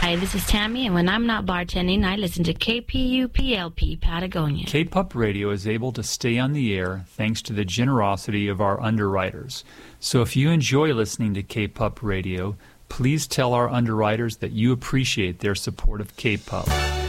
Hi, this is Tammy, and when I'm not bartending, I listen to KPUPLP Patagonia. K-Pup Radio is able to stay on the air thanks to the generosity of our underwriters. So if you enjoy listening to K-Pup Radio, please tell our underwriters that you appreciate their support of K-Pup.